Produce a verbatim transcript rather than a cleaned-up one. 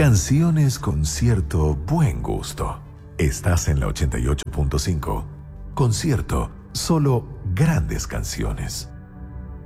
Canciones con cierto buen gusto. Estás en la ochenta y ocho punto cinco. Concierto, solo grandes canciones.